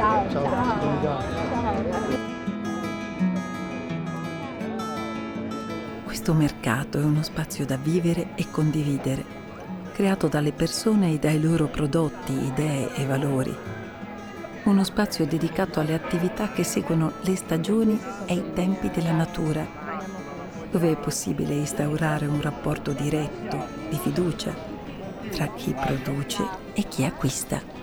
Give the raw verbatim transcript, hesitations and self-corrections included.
Ciao. Ciao. Ciao. Questo mercato è uno spazio da vivere e condividere, creato dalle persone e dai loro prodotti, idee e valori. Uno spazio dedicato alle attività che seguono le stagioni e i tempi della natura, dove è possibile instaurare un rapporto diretto, di fiducia, tra chi produce e chi acquista.